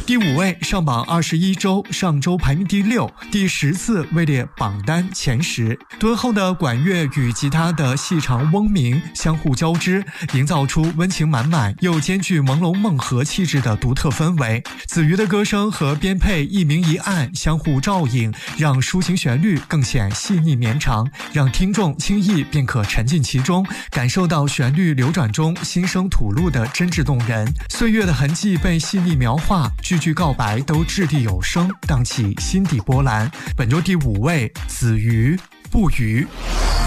第5位上榜21周，上周排名第6，第10次位列榜单前10。敦厚的管乐与吉他的细长嗡鸣相互交织，营造出温情满满又兼具朦胧梦和气质的独特氛围。子瑜的歌声和编配一明一暗相互照应，让抒情旋律更显细腻绵长，让听众轻易便可沉浸其中，感受到旋律流转中心声吐露的真挚动人。岁月的痕迹被细腻描画，句句告白都掷地有声，荡起心底波澜。本周第5位，子瑜不渝。